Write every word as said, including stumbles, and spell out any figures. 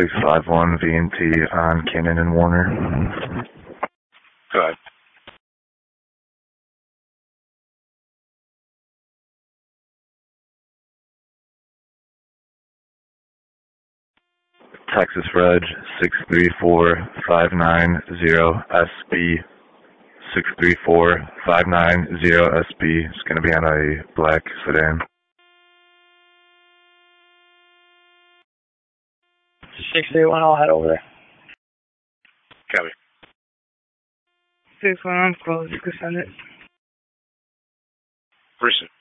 six five one V and T on Cannon and Warner. Go ahead. Texas Reg six three four five nine zero S B. six three four five nine zero S B. It's going to be on a black sedan. six three one, I'll head over there. Copy. six one, I'm close. You can send it. Recent.